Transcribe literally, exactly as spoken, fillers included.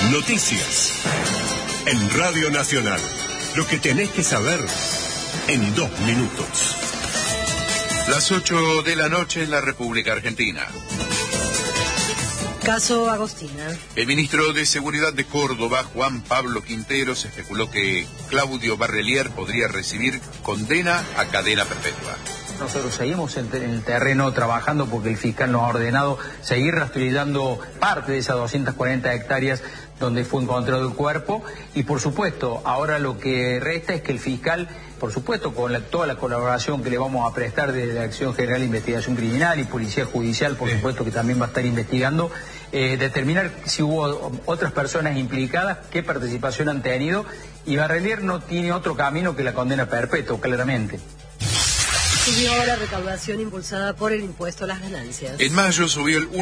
Noticias. En Radio Nacional. Lo que tenés que saber en dos minutos. Las ocho de la noche en la República Argentina. Caso Agostina. El ministro de Seguridad de Córdoba, Juan Pablo Quinteros, especuló que Claudio Barrelier podría recibir condena a cadena perpetua. Nosotros seguimos en, en el terreno trabajando porque el fiscal nos ha ordenado seguir rastrillando parte de esas doscientas cuarenta hectáreas donde fue encontrado el cuerpo y por supuesto ahora lo que resta es que el fiscal, por supuesto con la, toda la colaboración que le vamos a prestar de la Acción General de Investigación Criminal y Policía Judicial, por supuesto que también va a estar investigando, eh, determinar si hubo otras personas implicadas, qué participación han tenido, y Barrelier no tiene otro camino que la condena perpetua, claramente. Subió la recaudación impulsada por el impuesto a las ganancias. En mayo subió el